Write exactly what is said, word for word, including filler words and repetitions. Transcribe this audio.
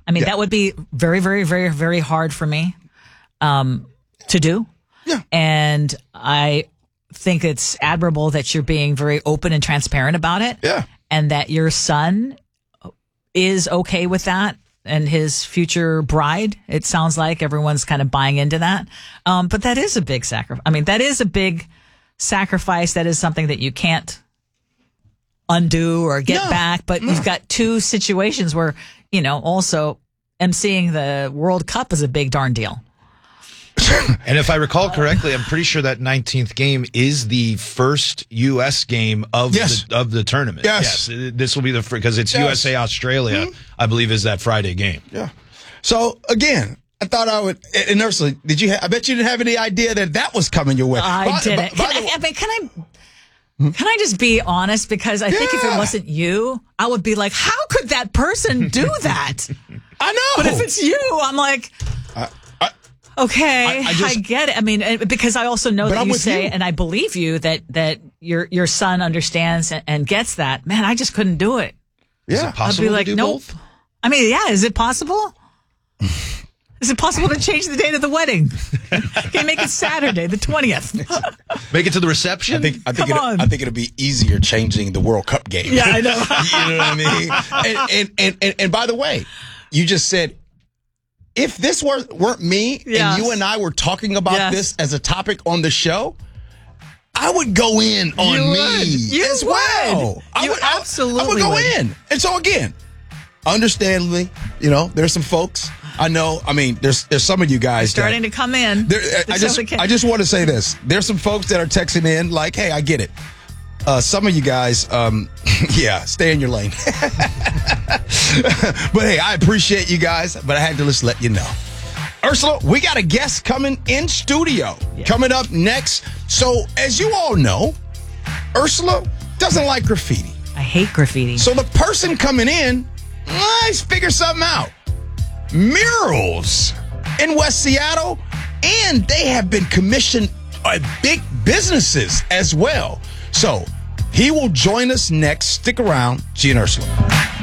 I mean, Yeah. that would be very, very, very, very hard for me um, to do. Yeah. And I think it's admirable that you're being very open and transparent about it. Yeah. And that your son is okay with that and his future bride. It sounds like everyone's kind of buying into that. Um, but that is a big sacrifice. I mean, that is a big sacrifice. That is something that you can't undo or get No. back. But No. you've got two situations where, you know, also emceeing the World Cup is a big darn deal. And if I recall correctly, I'm pretty sure that nineteenth game is the first U S game of Yes. the of the tournament. Yes. Yes, this will be the because it's Yes. U S A Australia. I believe is that Friday game. Yeah. So again, I thought I would. And Ursula, did you? Ha- I bet you didn't have any idea that that was coming your way. I By- didn't. by- by Can the I, I mean, can I, can I just be honest? Because I think if Yeah. it wasn't you, I would be like, how could that person do that? I know. But if it's you, I'm like, okay, I, I- I just- get it. I mean, and- because I also know But that I'm you with say, you. and I believe you that that your your son understands and, and gets that. Man, I just couldn't do it. Is Yeah. it possible I'd be like, to do nope. both? I mean, yeah, is it possible? Is it possible to change the date of the wedding? Can you make it Saturday, the twentieth? Make it to the reception. I think I think Come it, on. I think it'll be easier changing the World Cup game. Yeah, I know. You know what I mean? And and, and and and by the way, you just said if this were weren't me Yes. and you and I were talking about Yes. this as a topic on the show, I would go in on You me would. You as would. well. I You would I- I, absolutely would go would. in. And so again, understandably, you know, there's some folks I know. I mean, there's there's some of you guys that- Starting to come in. There, I It's just okay. I just want to say this. There's some folks that are texting in like, hey, I get it. Uh, some of you guys, um, yeah, stay in your lane. But hey, I appreciate you guys, but I had to just let you know. Ursula, we got a guest coming in studio. Yeah. Coming up next. So as you all know, Ursula doesn't like graffiti. I hate graffiti. So the person coming in, let's figure something out. Murals in West Seattle, and they have been commissioned by big businesses as well. So he will join us next. Stick around, G and Ursula.